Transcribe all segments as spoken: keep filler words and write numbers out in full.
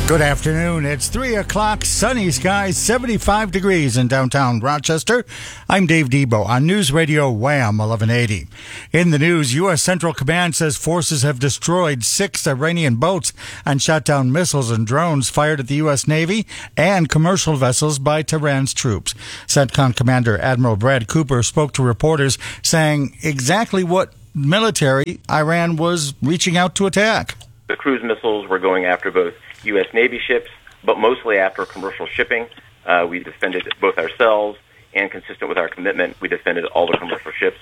Good afternoon. It's three o'clock, sunny skies, seventy-five degrees in downtown Rochester. I'm Dave Debo on News Radio Wham eleven eighty. In the news, U S. Central Command says forces have destroyed six Iranian boats and shot down missiles and drones fired at the U S. Navy and commercial vessels by Tehran's troops. CENTCOM Commander Admiral Brad Cooper spoke to reporters saying exactly what military Iran was reaching out to attack. The cruise missiles were going after both U S. Navy ships, but mostly after commercial shipping. Uh, we defended both ourselves and, consistent with our commitment, we defended all the commercial ships.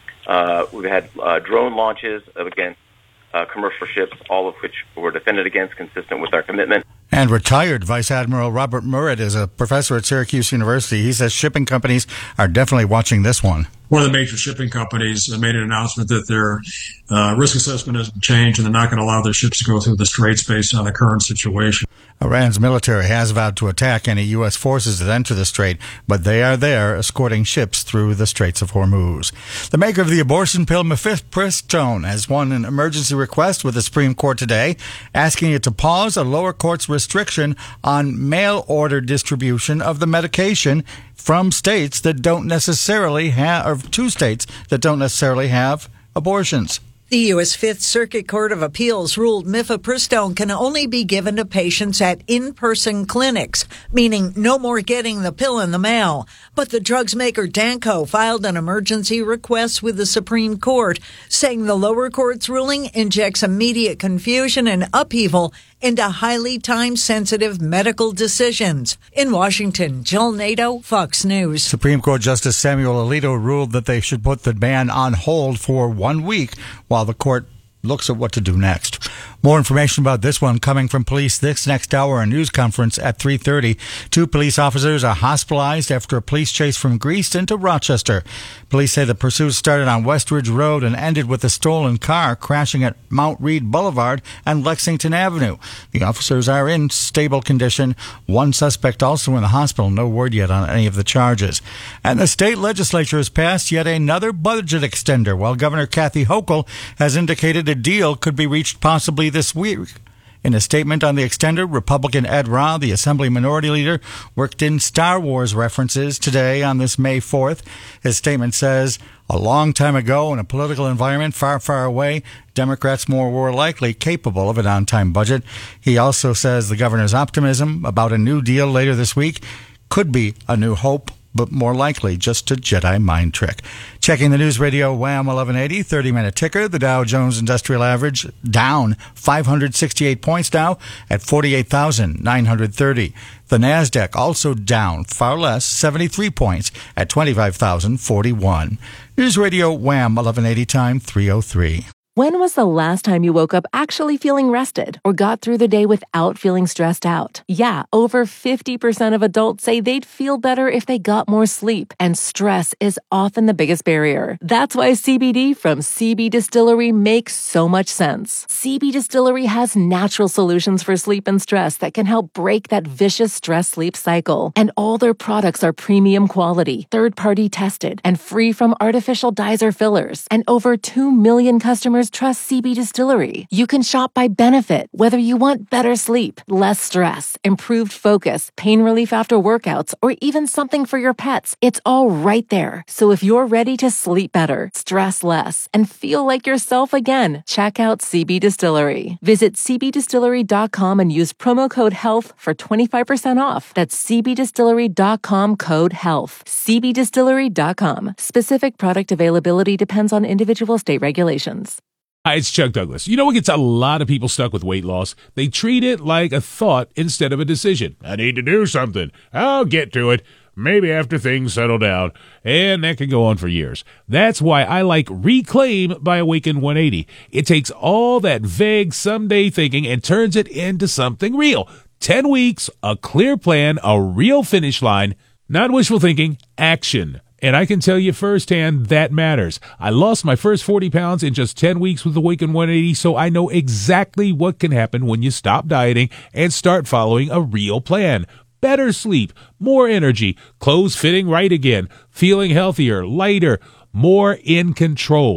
Uh, we've had uh, drone launches against uh, commercial ships, all of which were defended against, consistent with our commitment. And retired Vice Admiral Robert Murrett is a professor at Syracuse University. He says shipping companies are definitely watching this one. One of the major shipping companies made an announcement that their uh, risk assessment has changed and they're not going to allow their ships to go through the straits based on the current situation. Iran's military has vowed to attack any U S forces that enter the strait, but they are there escorting ships through the Straits of Hormuz. The maker of the abortion pill mifepristone has won an emergency request with the Supreme Court today, asking it to pause a lower court's restriction on mail-order distribution of the medication from states that don't necessarily have, or two states that don't necessarily have abortions. The U S. Fifth Circuit Court of Appeals ruled mifepristone can only be given to patients at in-person clinics, meaning no more getting the pill in the mail. But the drugs maker Danco filed an emergency request with the Supreme Court, saying the lower court's ruling injects immediate confusion and upheaval into highly time-sensitive medical decisions. In Washington, Jill Nato, Fox News. Supreme Court Justice Samuel Alito ruled that they should put the ban on hold for one week while the court looks at what to do next. More information about this one coming from police this next hour, a news conference at three thirty. Two police officers are hospitalized after a police chase from Greece into Rochester. Police say the pursuit started on West Ridge Road and ended with a stolen car crashing at Mount Read Boulevard and Lexington Avenue. The officers are in stable condition. One suspect also in the hospital. No word yet on any of the charges. And the state legislature has passed yet another budget extender, while Governor Kathy Hochul has indicated a deal could be reached possibly this week. In a statement on the extender, Republican Ed Rao, the Assembly Minority Leader, worked in Star Wars references today on this May fourth. His statement says, a long time ago in a political environment far, far away, Democrats more were likely capable of an on-time budget. He also says the governor's optimism about a new deal later this week could be a new hope, but more likely just a Jedi mind trick. Checking the News Radio Wham eleven eighty, thirty-minute ticker. The Dow Jones Industrial Average down five hundred sixty-eight points now at forty-eight thousand nine hundred thirty. The NASDAQ also down far less, seventy-three points at twenty-five thousand forty-one. News Radio Wham eleven eighty, time three oh three. When was the last time you woke up actually feeling rested or got through the day without feeling stressed out? Yeah, over fifty percent of adults say they'd feel better if they got more sleep, and stress is often the biggest barrier. That's why C B D from C B Distillery makes so much sense. C B Distillery has natural solutions for sleep and stress that can help break that vicious stress-sleep cycle. And all their products are premium quality, third-party tested, and free from artificial dyes or fillers. And over two million customers trust C B Distillery. You can shop by benefit, whether you want better sleep, less stress, improved focus, pain relief after workouts, or even something for your pets. It's all right there. So if you're ready to sleep better, stress less, and feel like yourself again, check out C B Distillery. Visit c b distillery dot com and use promo code HEALTH for twenty-five percent off. That's c b distillery dot com code HEALTH. c b distillery dot com. Specific product availability depends on individual state regulations. Hi, it's Chuck Douglas. You know what gets a lot of people stuck with weight loss? They treat it like a thought instead of a decision. I need to do something. I'll get to it. Maybe after things settle down. And that can go on for years. That's why I like Reclaim by Awaken one eighty. It takes all that vague someday thinking and turns it into something real. Ten weeks, a clear plan, a real finish line. Not wishful thinking, action. And I can tell you firsthand that matters. I lost my first forty pounds in just ten weeks with Awaken one eighty, so I know exactly what can happen when you stop dieting and start following a real plan. Better sleep, more energy, clothes fitting right again, feeling healthier, lighter, more in control.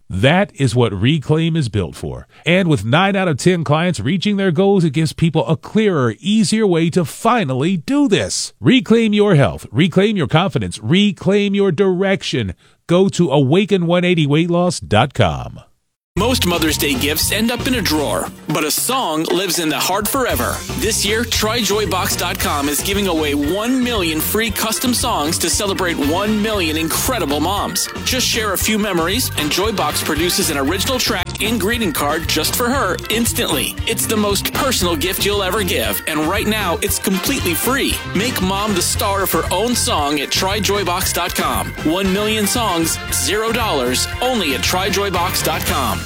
That is what Reclaim is built for. And with nine out of ten clients reaching their goals, it gives people a clearer, easier way to finally do this. Reclaim your health. Reclaim your confidence. Reclaim your direction. Go to awaken one eighty weight loss dot com. Most Mother's Day gifts end up in a drawer, but a song lives in the heart forever. This year, try joy box dot com is giving away one million free custom songs to celebrate one million incredible moms. Just share a few memories, and Joybox produces an original track and greeting card just for her instantly. It's the most personal gift you'll ever give, and right now, it's completely free. Make mom the star of her own song at try joy box dot com. One million songs, zero dollars, only at try joy box dot com.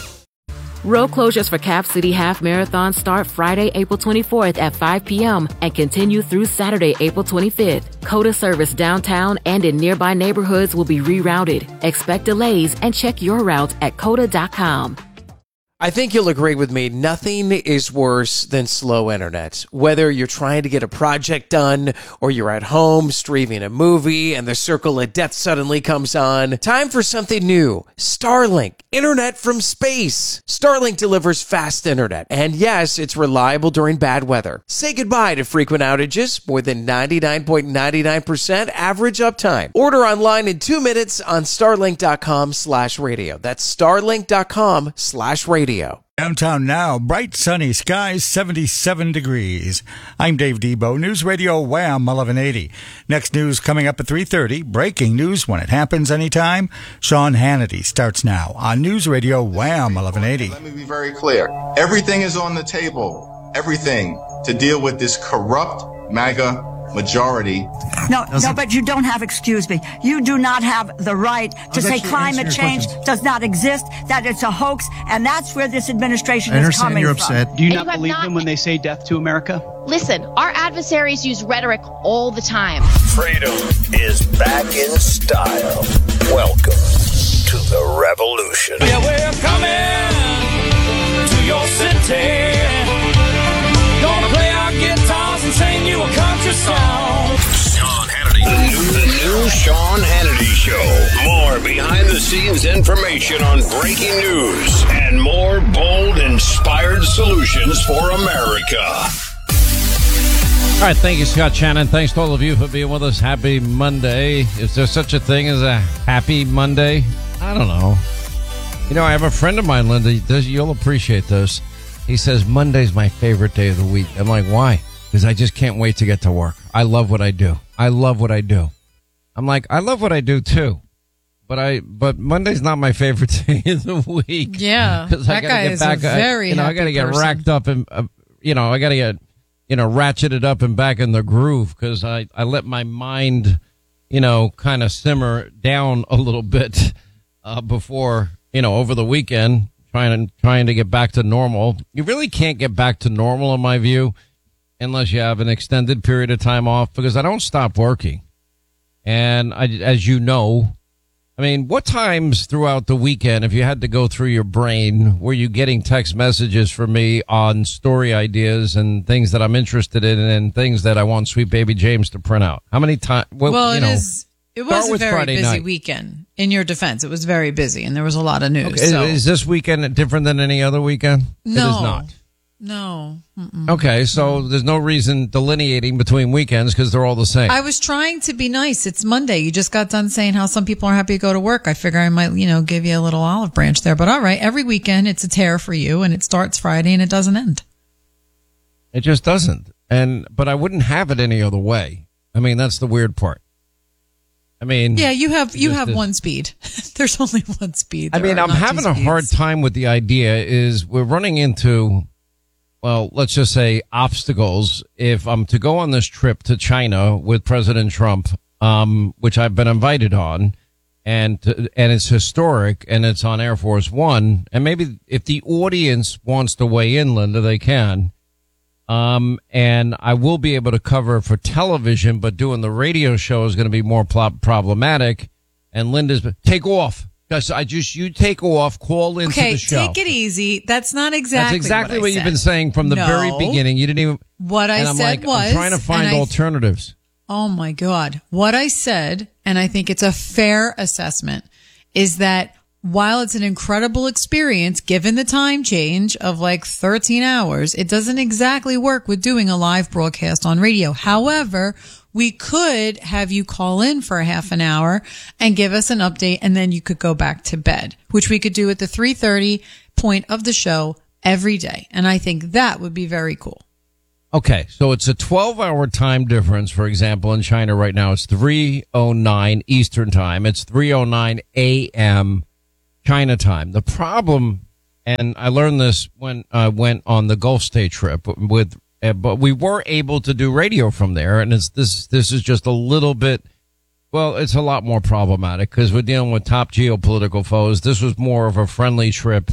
Road closures for Cap City Half Marathon start Friday, April twenty-fourth at five p.m. and continue through Saturday, April twenty-fifth. COTA service downtown and in nearby neighborhoods will be rerouted. Expect delays and check your route at cota dot com. I think you'll agree with me. Nothing is worse than slow internet. Whether you're trying to get a project done or you're at home streaming a movie and the circle of death suddenly comes on, time for something new. Starlink. Internet from space. Starlink delivers fast internet. And yes, it's reliable during bad weather. Say goodbye to frequent outages. More than ninety-nine point nine nine percent average uptime. Order online in two minutes on starlink dot com slash radio. That's starlink dot com slash radio. Downtown now, bright sunny skies, seventy-seven degrees. I'm Dave Debo, News Radio Wham eleven eighty. Next news coming up at three thirty. Breaking news when it happens anytime. Sean Hannity starts now on News Radio Wham eleven eighty. Let me be very clear. Everything is on the table. Everything to deal with this corrupt MAGA majority. No, no, but you don't have, excuse me, you do not have the right to say climate change does not exist, that it's a hoax, and that's where this administration is coming from. I understand you're upset. Do you not believe them when they say death to America? Listen, our adversaries use rhetoric all the time. Freedom is back in style. Welcome to the revolution. Yeah, we're coming to your city. Gonna play our guitars and sing you a country song. Sean Hannity. The new, the new Sean Hannity Show. More behind-the-scenes information on breaking news and more bold, inspired solutions for America. All right, thank you, Scott Shannon. Thanks to all of you for being with us. Happy Monday. Is there such a thing as a happy Monday? I don't know. You know, I have a friend of mine, Linda. You'll appreciate this. He says, Monday's my favorite day of the week. I'm like, why? Because I just can't wait to get to work. I love what I do. I love what I do. I'm like, I love what I do too. But I, but Monday's not my favorite day of the week. Yeah. Because I got to get back. I, you know, I got to get racked up and, uh, you know, I got to get, you know, ratcheted up and back in the groove because I, I let my mind, you know, kind of simmer down a little bit uh, before, you know, over the weekend. Trying to, trying to get back to normal. You really can't get back to normal, in my view, unless you have an extended period of time off, because I don't stop working. And I, as you know, I mean, what times throughout the weekend, if you had to go through your brain, were you getting text messages from me on story ideas and things that I'm interested in and things that I want Sweet Baby James to print out? How many times? Well, well you it know, is. It was a very Friday busy night. weekend. In your defense, it was very busy, and there was a lot of news. Okay. So. Is this weekend different than any other weekend? No. It is not. No. Mm-mm. Okay, so there's no reason delineating between weekends because they're all the same. I was trying to be nice. It's Monday. You just got done saying how some people are happy to go to work. I figure I might, you know, give you a little olive branch there. But all right, every weekend it's a tear for you, and it starts Friday and it doesn't end. It just doesn't. And but I wouldn't have it any other way. I mean, that's the weird part. I mean, yeah, you have you have is, one speed. There's only one speed. There I mean, I'm having a hard time with the idea is we're running into, well, let's just say obstacles. If I'm to go on this trip to China with President Trump, um, which I've been invited on, and and it's historic and it's on Air Force One, and maybe if the audience wants to weigh in, Linda, they can. Um, and I will be able to cover for television, but doing the radio show is going to be more pl- problematic. And Linda's, take off. Just, I just, you take off, call into okay, the show. Take it easy. That's not exactly That's exactly what, what I you've said. been saying from the no. very beginning. You didn't even. What I and I'm said like, was. I'm trying to find alternatives. I, oh my God. What I said, and I think it's a fair assessment, is that while it's an incredible experience, given the time change of like thirteen hours, it doesn't exactly work with doing a live broadcast on radio. However, we could have you call in for a half an hour and give us an update, and then you could go back to bed, which we could do at the three thirty point of the show every day. And I think that would be very cool. Okay, so it's a twelve-hour time difference. For example, in China right now, it's three oh nine Eastern time. It's three oh nine a.m. China time. The problem, and I learned this when I went on the Gulf State trip with, uh, but we were able to do radio from there, and it's this. This is just a little bit. Well, it's a lot more problematic because we're dealing with top geopolitical foes. This was more of a friendly trip.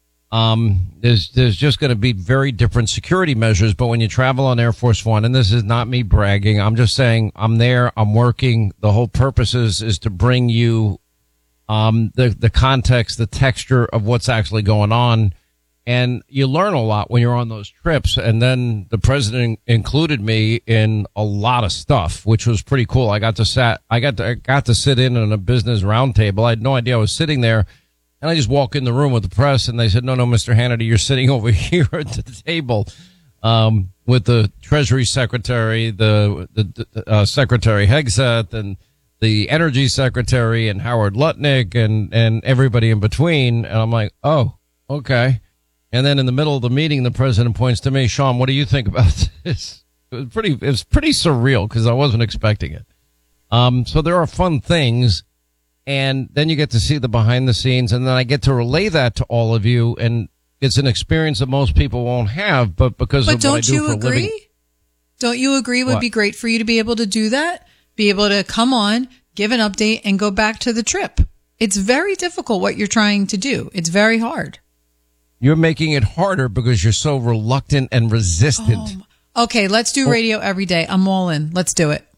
Um, there's, there's just going to be very different security measures, but when you travel on Air Force One, and this is not me bragging, I'm just saying I'm there, I'm working. The whole purpose is, is to bring you, um, the, the context, the texture of what's actually going on. And you learn a lot when you're on those trips. And then the president included me in a lot of stuff, which was pretty cool. I got to sat, I got to, I got to sit in on a business roundtable. I had no idea I was sitting there. And I just walk in the room with the press, and they said, no, no, Mister Hannity, you're sitting over here at the table um, with the Treasury Secretary, the, the uh, Secretary Hegseth, and the Energy Secretary, and Howard Lutnick, and, and everybody in between. And I'm like, oh, okay. And then in the middle of the meeting, the president points to me, Sean, what do you think about this? It was pretty, it was pretty surreal because I wasn't expecting it. Um, so there are fun things. And then you get to see the behind the scenes, and then I get to relay that to all of you, and it's an experience that most people won't have, but because but of what I do don't you for agree? a living. Don't you agree it would What? be great for you to be able to do that? Be able to come on, give an update, and go back to the trip. It's very difficult what you're trying to do. It's very hard. You're making it harder because you're so reluctant and resistant. Oh, okay, let's do radio every day. I'm all in. Let's do it.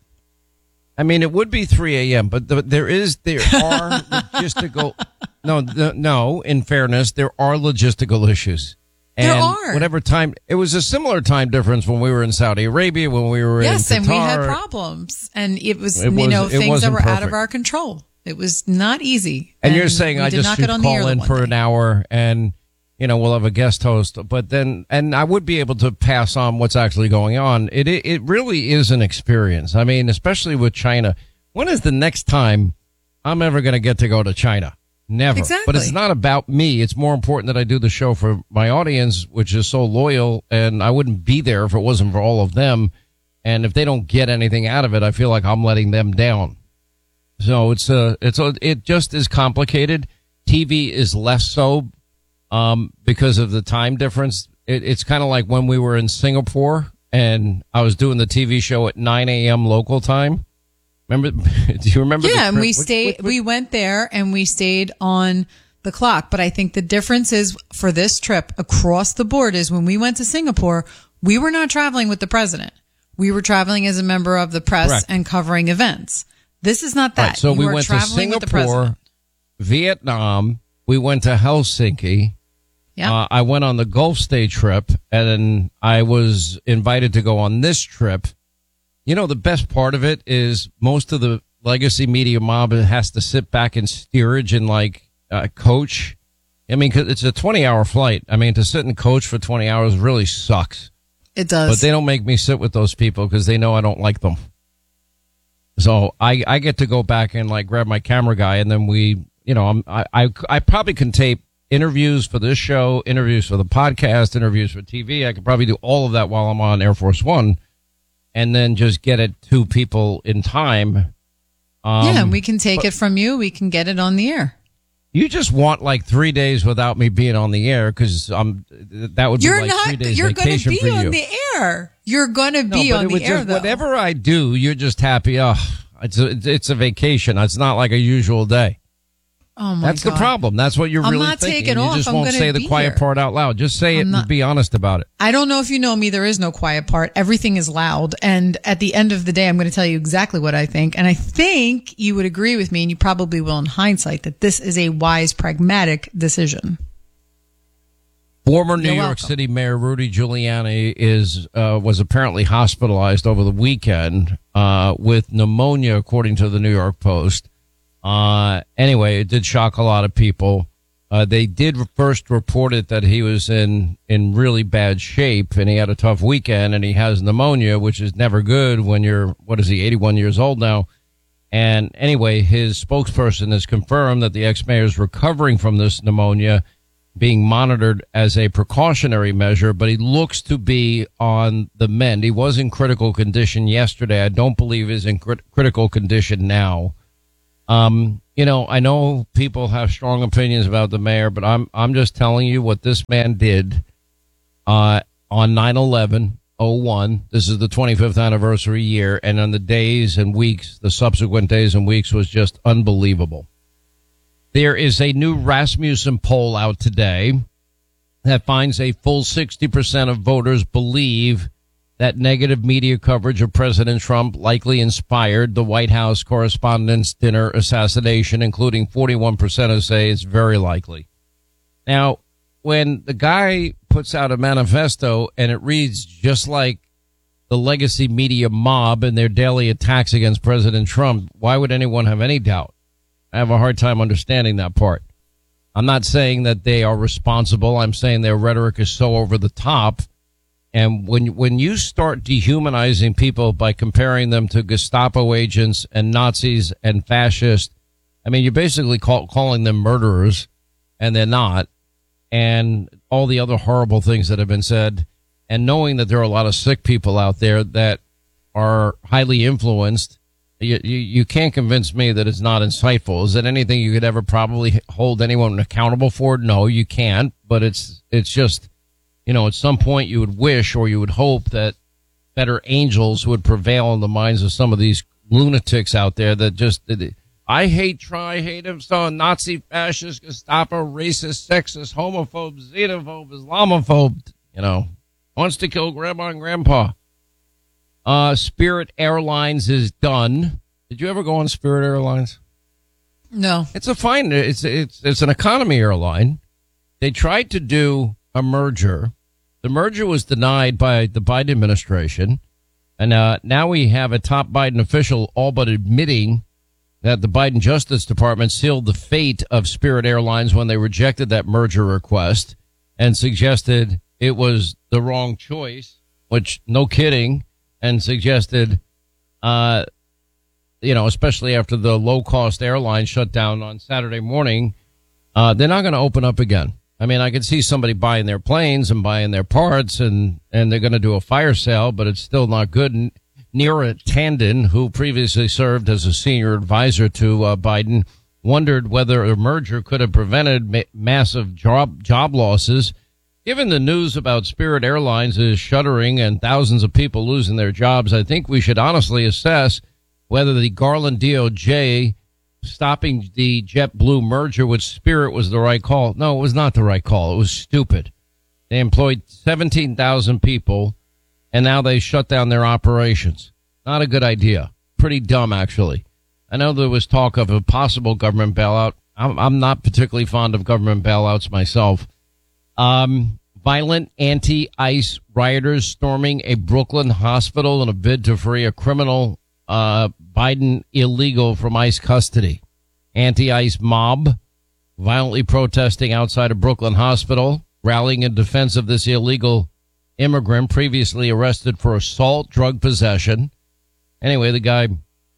I mean, it would be three a.m., but the, there is, there are logistical, no, the, no, in fairness, there are logistical issues. And there are. Whatever time, it was a similar time difference when we were in Saudi Arabia, when we were yes, in Qatar. and we had problems. And it was, It you was- know, it things that wasn't were out of perfect. our control. It was not easy. And, you're saying we I did just not should get on the air call the in one for day. an hour and, you know, we'll have a guest host, but then, and I would be able to pass on what's actually going on. It, it, it really is an experience. I mean, especially with China. When is the next time I'm ever going to get to go to China? Never. Exactly. But it's not about me. It's more important that I do the show for my audience, which is so loyal, and I wouldn't be there if it wasn't for all of them. And if they don't get anything out of it, I feel like I'm letting them down. So it's a, it's a, it just is complicated. T V is less so, um, because of the time difference. It, it's kind of like when we were in Singapore and I was doing the T V show at nine a.m. local time. Remember, do you remember? Yeah, the and trip? we Which- stayed, which- which- we went there and we stayed on the clock. But I think the difference is for this trip across the board is when we went to Singapore, we were not traveling with the president. We were traveling as a member of the press Correct. and covering events. This is not that. Right, so You we are went to traveling with the president. Singapore, Vietnam. We went to Helsinki. Yeah. Uh, I went on the Gulf State trip, and then I was invited to go on this trip. You know, the best part of it is most of the legacy media mob has to sit back in steerage and like uh, coach. I mean, 'cause it's a twenty hour flight. I mean, to sit and coach for twenty hours really sucks. It does. But they don't make me sit with those people because they know I don't like them. So I, I get to go back and like grab my camera guy, and then we, you know, I'm, I, I, I probably can tape interviews for this show, interviews for the podcast, interviews for T V. I could probably do all of that while I'm on Air Force One, and then just get it to people in time. Um, yeah, and we can take it from you. We can get it on the air. You just want like three days without me being on the air because um that would You're be like three not. days You're going to vacation be for on you. the air. You're going to No, be but on it the would air, just, though. whatever I do, you're just happy. Oh, it's a, it's a vacation. It's not like a usual day. Oh my That's God. the problem. That's what you're I'm really not thinking. taking you off. just I'm won't gonna say the be quiet here. part out loud. Just say it I'm not- and be honest about it. I don't know if you know me. There is no quiet part. Everything is loud. And at the end of the day, I'm going to tell you exactly what I think. And I think you would agree with me, and you probably will in hindsight, that this is a wise, pragmatic decision. Former New You're York welcome. City Mayor Rudy Giuliani is uh, was apparently hospitalized over the weekend uh, with pneumonia, according to the New York Post. Uh, anyway, it did shock a lot of people. Uh, they did first report it that he was in, in really bad shape and he had a tough weekend and he has pneumonia, which is never good when you're, what is he, eighty-one years old now. And anyway, his spokesperson has confirmed that the ex-mayor is recovering from this pneumonia, being monitored as a precautionary measure, but he looks to be on the mend. He was in critical condition yesterday. I don't believe he's in crit- critical condition now. Um, you know, I know people have strong opinions about the mayor, but I'm I'm just telling you what this man did uh, on nine eleven oh one. This is the twenty-fifth anniversary year, and on the days and weeks, the subsequent days and weeks was just unbelievable. There is a new Rasmussen poll out today that finds a full sixty percent of voters believe that negative media coverage of President Trump likely inspired the White House Correspondents' Dinner assassination, including forty-one percent who say it's very likely. Now, when the guy puts out a manifesto and it reads just like the legacy media mob and their daily attacks against President Trump, why would anyone have any doubt? I have a hard time understanding that part. I'm not saying that they are responsible. I'm saying their rhetoric is so over the top. And when when you start dehumanizing people by comparing them to Gestapo agents and Nazis and fascists, I mean, you're basically call, calling them murderers, and they're not. And all the other horrible things that have been said, and knowing that there are a lot of sick people out there that are highly influenced, you, you, you can't convince me that it's not insightful. Is it anything you could ever probably hold anyone accountable for? No, you can't. But it's it's just... You know, at some point you would wish or you would hope that better angels would prevail in the minds of some of these lunatics out there that just, I hate, try, hate him, so Nazi, fascist, Gestapo, racist, sexist, homophobe, xenophobe, Islamophobe, you know, wants to kill grandma and grandpa. Uh, Spirit Airlines is done. Did you ever go on Spirit Airlines? No. It's a fine, it's, it's, it's an economy airline. They tried to do a merger. The merger was denied by the Biden administration, and uh, now we have a top Biden official all but admitting that the Biden Justice Department sealed the fate of Spirit Airlines when they rejected that merger request and suggested it was the wrong choice, which, no kidding, and suggested, uh, you know, especially after the low-cost airline shut down on Saturday morning, uh, they're not going to open up again. I mean, I could see somebody buying their planes and buying their parts, and, and they're going to do a fire sale, but it's still not good. And Neera Tanden, who previously served as a senior advisor to uh, Biden, wondered whether a merger could have prevented ma- massive job job losses. Given the news about Spirit Airlines is shuttering and thousands of people losing their jobs, I think we should honestly assess whether the Garland D O J stopping the JetBlue merger with Spirit was the right call. No, it was not the right call. It was stupid. They employed seventeen thousand people, and now they shut down their operations. Not a good idea. Pretty dumb, actually. I know there was talk of a possible government bailout. I'm, I'm not particularly fond of government bailouts myself. Um, violent anti-ICE rioters storming a Brooklyn hospital in a bid to free a criminal uh Biden illegal from ICE custody. Anti-ICE mob violently protesting outside a Brooklyn hospital, rallying in defense of this illegal immigrant previously arrested for assault, drug possession. Anyway, the guy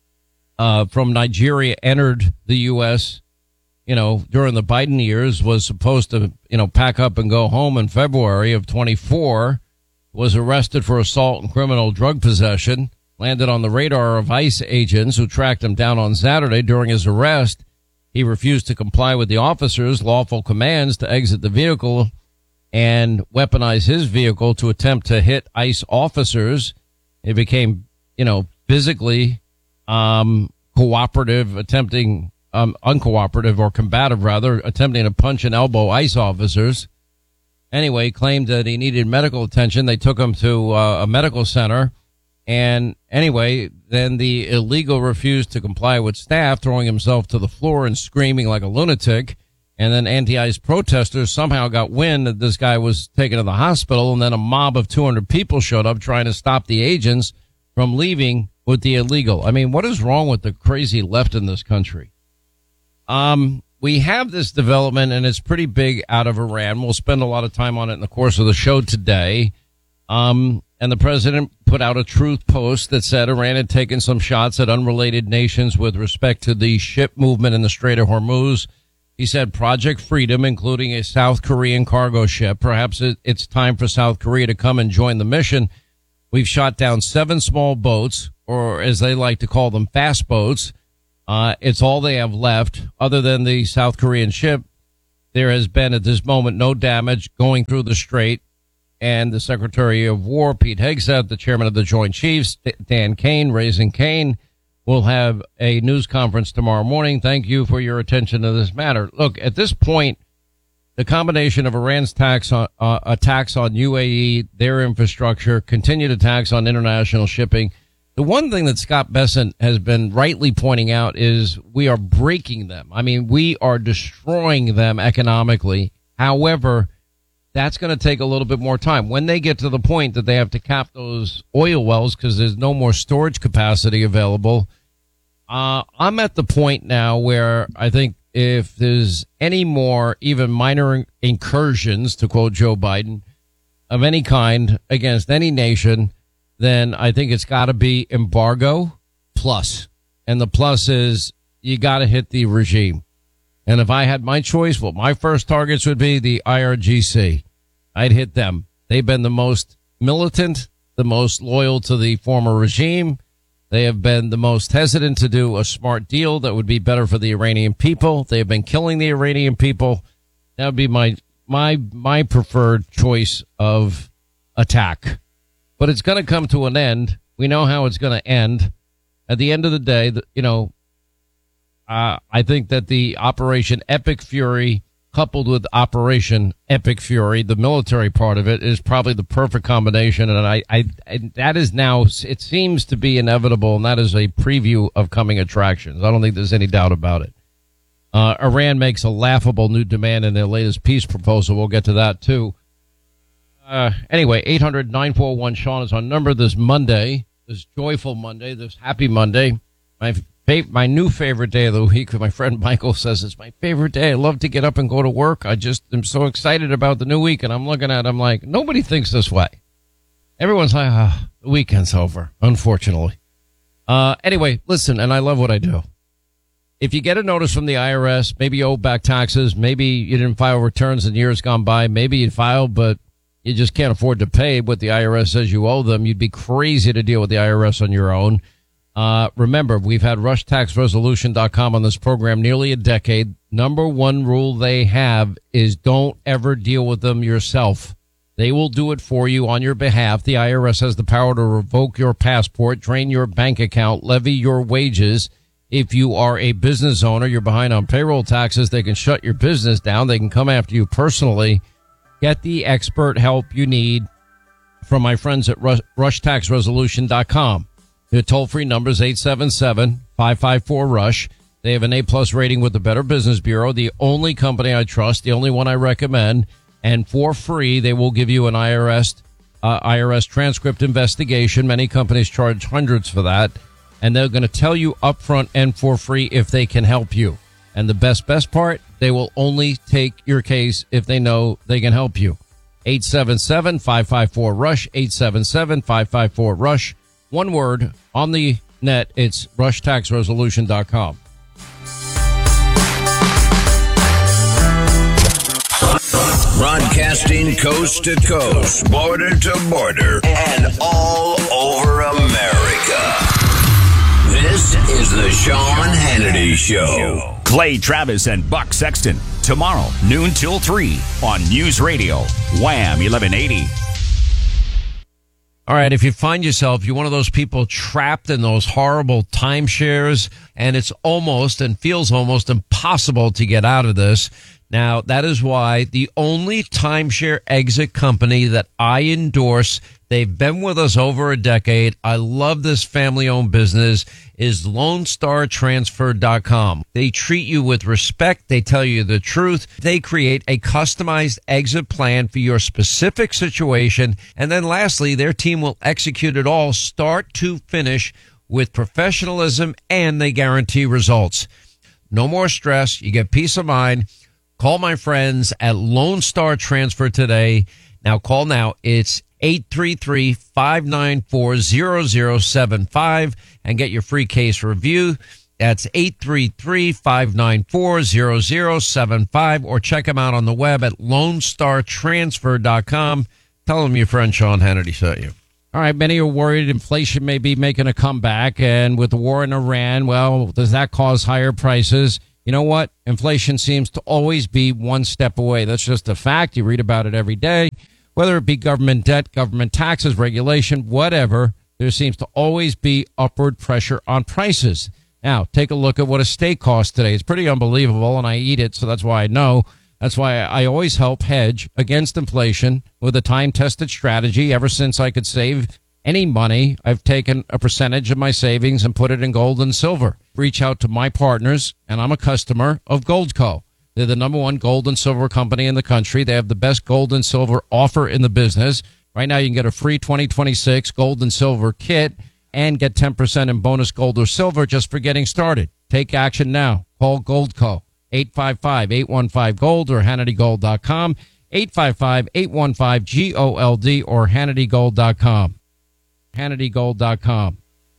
uh from Nigeria entered the U S, you know, during the Biden years, was supposed to, you know, pack up and go home in February of twenty-four, was arrested for assault and criminal drug possession. Landed on the radar of ICE agents who tracked him down on Saturday. During his arrest, he refused to comply with the officers' lawful commands to exit the vehicle and weaponize his vehicle to attempt to hit ICE officers. He became, you know, physically um, cooperative, attempting, um, uncooperative or combative, rather, attempting to punch and elbow ICE officers. Anyway, he claimed that he needed medical attention. They took him to uh, a medical center. And anyway, then the illegal refused to comply with staff, throwing himself to the floor and screaming like a lunatic. And then anti-ICE protesters somehow got wind that this guy was taken to the hospital. And then a mob of two hundred people showed up trying to stop the agents from leaving with the illegal. I mean, what is wrong with the crazy left in this country? Um, we have this development, and it's pretty big out of Iran. We'll spend a lot of time on it in the course of the show today. Um, and the president put out a truth post that said Iran had taken some shots at unrelated nations with respect to the ship movement in the Strait of Hormuz. He said Project Freedom, including a South Korean cargo ship. Perhaps it, it's time for South Korea to come and join the mission. We've shot down seven small boats, or as they like to call them, fast boats. Uh, it's all they have left other than the South Korean ship. There has been at this moment no damage going through the strait. And the Secretary of War, Pete Hegseth, the chairman of the Joint Chiefs, Dan Kane, Raising Kane, will have a news conference tomorrow morning. Thank you for your attention to this matter. Look, at this point, the combination of Iran's tax on, uh, attacks on U A E, their infrastructure, continued attacks on international shipping. The one thing that Scott Bessent has been rightly pointing out is we are breaking them. I mean, we are destroying them economically. However, that's going to take a little bit more time. When they get to the point that they have to cap those oil wells because there's no more storage capacity available, uh, I'm at the point now where I think if there's any more even minor incursions, to quote Joe Biden, of any kind against any nation, then I think it's got to be embargo plus. And the plus is you got to hit the regime. And if I had my choice, well, my first targets would be the I R G C. I'd hit them. They've been the most militant, the most loyal to the former regime. They have been the most hesitant to do a smart deal that would be better for the Iranian people. They have been killing the Iranian people. That would be my my my preferred choice of attack. But it's going to come to an end. We know how it's going to end. At the end of the day, you know, uh, I think that the Operation Epic Fury, coupled with Operation Epic Fury, the military part of it, is probably the perfect combination. And I, I, I that is now, it seems to be inevitable, and that is a preview of coming attractions. I don't think there's any doubt about it. Uh, Iran makes a laughable new demand in their latest peace proposal. We'll get to that, too. Uh, anyway, eight hundred nine four one Sean is our number this Monday, this joyful Monday, this happy Monday. My fa- my new favorite day of the week. My friend Michael says it's my favorite day. I love to get up and go to work. I just am so excited about the new week. And I'm looking at it, I'm like, nobody thinks this way. Everyone's like, ah, the weekend's over, unfortunately. Uh, anyway, listen, and I love what I do. If you get a notice from the I R S, maybe you owe back taxes, maybe you didn't file returns in years gone by, maybe you filed, but you just can't afford to pay what the I R S says you owe them. You'd be crazy to deal with the I R S on your own. Uh, remember, we've had rush tax resolution dot com on this program nearly a decade. Number one rule they have is don't ever deal with them yourself. They will do it for you on your behalf. The I R S has the power to revoke your passport, drain your bank account, levy your wages. If you are a business owner, you're behind on payroll taxes, they can shut your business down. They can come after you personally. Get the expert help you need from my friends at rush tax resolution dot com. Their toll-free number is eight seven seven, five five four, RUSH. They have an A-plus rating with the Better Business Bureau, the only company I trust, the only one I recommend. And for free, they will give you an I R S uh, I R S transcript investigation. Many companies charge hundreds for that. And they're going to tell you up front and for free if they can help you. And the best, best part, they will only take your case if they know they can help you. eight seven seven, five five four, RUSH, eight seven seven, five five four, RUSH. One word on the net, it's rush tax resolution dot com. Broadcasting coast to coast, border to border, and all over America. This is the Sean Hannity Show. Clay Travis and Buck Sexton. Tomorrow, noon till three on News Radio, Wham eleven eighty. All right, if you find yourself, you're one of those people trapped in those horrible timeshares, and it's almost and feels almost impossible to get out of this. Now, that is why the only timeshare exit company that I endorse, they've been with us over a decade, I love this family-owned business, is Lone Star Transfer dot com. They treat you with respect. They tell you the truth. They create a customized exit plan for your specific situation. And then lastly, their team will execute it all start to finish with professionalism, and they guarantee results. No more stress. You get peace of mind. Call my friends at Lone Star Transfer today. Now call now. It's eight three three, five nine four, zero zero seven five and get your free case review. That's eight three three, five nine four, zero zero seven five, or check them out on the web at lone star transfer dot com. Tell them your friend Sean Hannity sent you. All right, many are worried inflation may be making a comeback, and with the war in Iran, well, does that cause higher prices? You know what? Inflation seems to always be one step away. That's just a fact. You read about it every day. Whether it be government debt, government taxes, regulation, whatever, there seems to always be upward pressure on prices. Now, take a look at what a steak costs today. It's pretty unbelievable, and I eat it, so that's why I know. That's why I always help hedge against inflation with a time-tested strategy. Ever since I could save any money, I've taken a percentage of my savings and put it in gold and silver. Reach out to my partners, and I'm a customer of Goldco. They're the number one gold and silver company in the country. They have the best gold and silver offer in the business. Right now, you can get a free twenty twenty-six gold and silver kit and get ten percent in bonus gold or silver just for getting started. Take action now. Call Goldco. eight five five, eight one five, gold or Hannity Gold dot com, eight five five, eight one five, G O L D or Hannity Gold dot com, Hannity Gold dot com.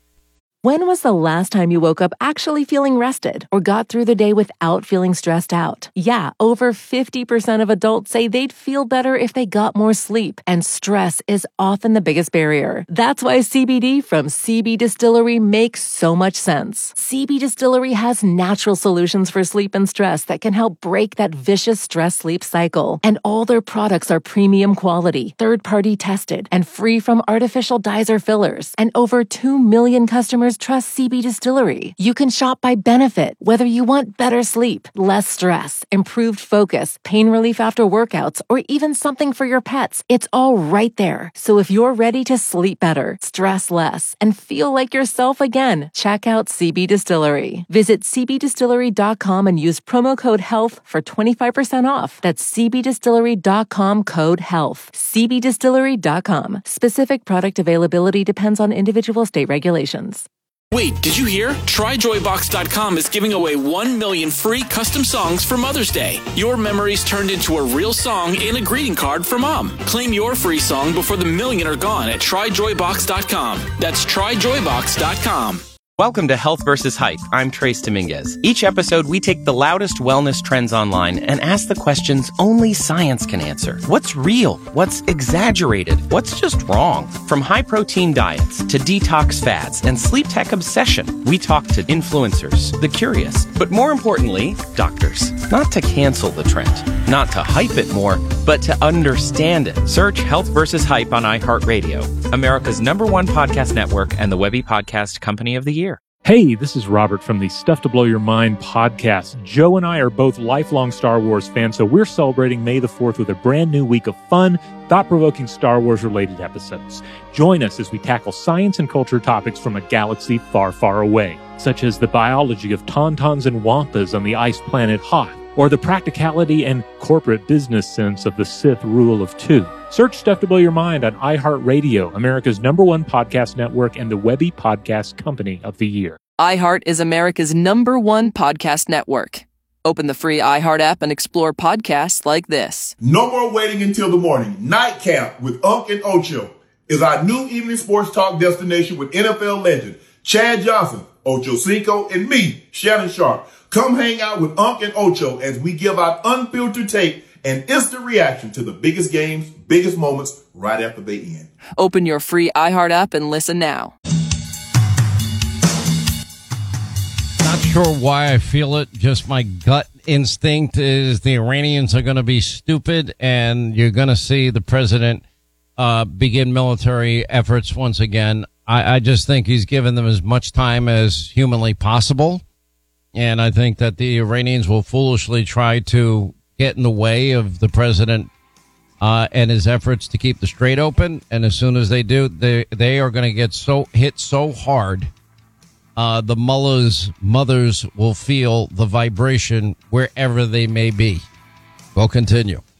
When was the last time you woke up actually feeling rested or got through the day without feeling stressed out? Yeah, over fifty percent of adults say they'd feel better if they got more sleep, and stress is often the biggest barrier. That's why C B D from C B Distillery makes so much sense. C B Distillery has natural solutions for sleep and stress that can help break that vicious stress-sleep cycle. And all their products are premium quality, third-party tested, and free from artificial dyes or fillers. And over two million customers trust C B Distillery. You can shop by benefit, whether you want better sleep, less stress, improved focus, pain relief after workouts, or even something for your pets. It's all right there. So if you're ready to sleep better, stress less, and feel like yourself again, check out C B Distillery. Visit C B distillery dot com and use promo code HEALTH for twenty-five percent off. That's C B distillery dot com, code HEALTH. C B distillery dot com. Specific product availability depends on individual state regulations. Wait, did you hear? Try joy box dot com is giving away one million free custom songs for Mother's Day. Your memories turned into a real song and a greeting card for Mom. Claim your free song before the million are gone at try joy box dot com. That's try joy box dot com. Welcome to Health versus Hype. I'm Trace Dominguez. Each episode, we take the loudest wellness trends online and ask the questions only science can answer. What's real? What's exaggerated? What's just wrong? From high-protein diets to detox fads and sleep tech obsession, we talk to influencers, the curious, but more importantly, doctors. Not to cancel the trend, not to hype it more, but to understand it. Search Health versus Hype on iHeartRadio, America's number one podcast network and the Webby Podcast Company of the Year. Hey, this is Robert from the Stuff to Blow Your Mind podcast. Joe and I are both lifelong Star Wars fans, so we're celebrating May the fourth with a brand new week of fun, thought-provoking Star Wars-related episodes. Join us as we tackle science and culture topics from a galaxy far, far away, such as the biology of tauntauns and wampas on the ice planet Hoth, or the practicality and corporate business sense of the Sith rule of two. Search Stuff to Blow Your Mind on iHeartRadio, America's number one podcast network and the Webby Podcast Company of the Year. iHeart is America's number one podcast network. Open the free iHeart app and explore podcasts like this. No more waiting until the morning. Nightcap with Unc and Ocho is our new evening sports talk destination with N F L legend Chad Johnson, Ocho Cinco, and me, Shannon Sharp. Come hang out with Unc and Ocho as we give out unfiltered tape and instant reaction to the biggest games, biggest moments right after they end. Open your free iHeart app and listen now. Not sure why I feel it. Just my gut instinct is the Iranians are going to be stupid, and you're going to see the president uh, begin military efforts once again. I, I just think he's given them as much time as humanly possible. And I think that the Iranians will foolishly try to get in the way of the president uh, and his efforts to keep the Strait open. And as soon as they do, they they are going to get so hit so hard, uh, the mullahs' mothers will feel the vibration wherever they may be. We'll continue.